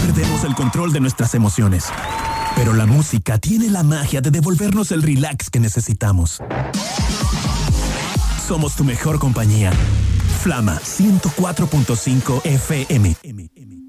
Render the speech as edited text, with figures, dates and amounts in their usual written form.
perdemos el control de nuestras emociones. Pero la música tiene la magia de devolvernos el relax que necesitamos. Somos tu mejor compañía. Flama 104.5 FM.